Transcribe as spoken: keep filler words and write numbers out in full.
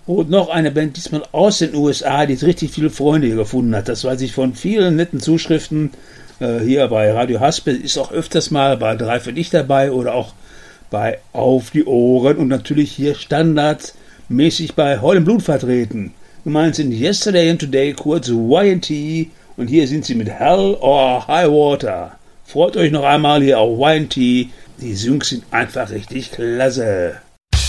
Und noch eine Band, diesmal aus den U S A, die jetzt richtig viele Freunde hier gefunden hat. Das weiß ich von vielen netten Zuschriften. Äh, hier bei Radio Haspel ist auch öfters mal bei Drei für dich dabei oder auch bei Auf die Ohren und natürlich hier standardmäßig bei Heul im Blut vertreten. Gemeint sind Yesterday and Today, kurz Y and T, und hier sind sie mit Hell or High Water. Freut euch noch einmal hier auf Y and T. Die Jungs sind einfach richtig klasse.